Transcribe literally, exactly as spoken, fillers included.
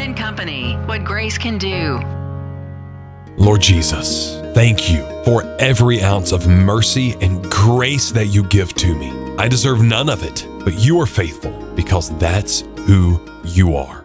and Company, what grace can do. Lord Jesus, thank you for every ounce of mercy and grace that you give to me. I deserve none of it, but you are faithful because that's who you are.